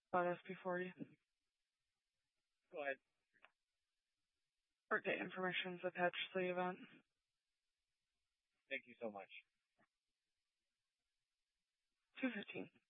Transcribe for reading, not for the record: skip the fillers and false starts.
about SP40. Go ahead. Court date information is attached to the event. Thank you so much. 2:15.